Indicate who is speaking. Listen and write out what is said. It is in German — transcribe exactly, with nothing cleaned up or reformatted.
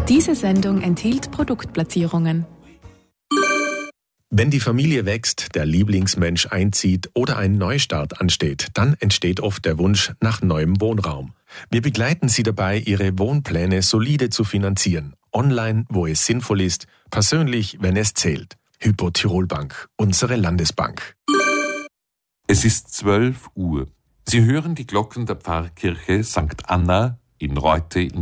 Speaker 1: Diese Sendung enthielt Produktplatzierungen.
Speaker 2: Wenn die Familie wächst, der Lieblingsmensch einzieht oder ein Neustart ansteht, dann entsteht oft der Wunsch nach neuem Wohnraum. Wir begleiten Sie dabei, Ihre Wohnpläne solide zu finanzieren. Online, wo es sinnvoll ist, persönlich, wenn es zählt. Hypo Tirol Bank, unsere Landesbank.
Speaker 3: Es ist zwölf Uhr. Sie hören die Glocken der Pfarrkirche Sankt Anna in Reute in